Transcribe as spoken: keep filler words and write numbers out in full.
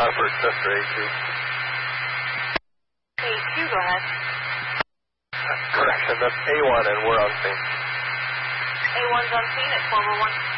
Hartford, Chester, A two. A two, go ahead. Correction, that's A one, and we're on scene. A one's on scene at four one one.